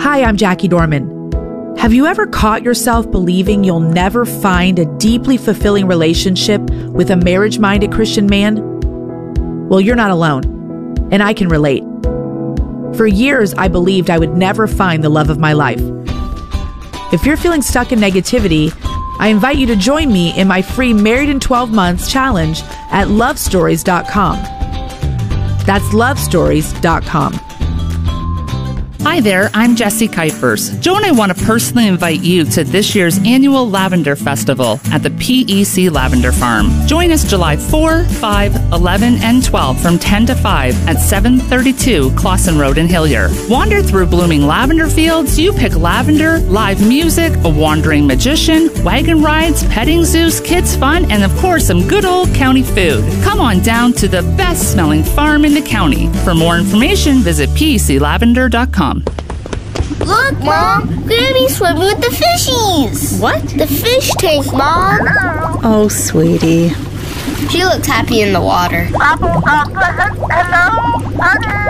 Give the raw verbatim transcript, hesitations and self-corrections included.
Hi, I'm Jackie Dorman. Have you ever caught yourself believing you'll never find a deeply fulfilling relationship with a marriage-minded Christian man? Well, you're not alone, and I can relate. For years, I believed I would never find the love of my life. If you're feeling stuck in negativity, I invite you to join me in my free Married in twelve Months challenge at love stories dot com. That's love stories dot com. Hi there, I'm Jessie Kuipers. Joe and I want to personally invite you to this year's annual Lavender Festival at the P E C Lavender Farm. Join us July fourth, fifth, eleventh, and twelfth from ten to five at seven thirty-two Clausen Road in Hillier. Wander through blooming lavender fields, you pick lavender, live music, a wandering magician, wagon rides, petting zoos, kids fun, and of course some good old county food. Come on down to the best smelling farm in the county. For more information, visit P E C lavender dot com. Look, Mom! Grammy's swimming with the fishies! What? The fish tank, Mom! Oh, sweetie. She looks happy in the water. Hello?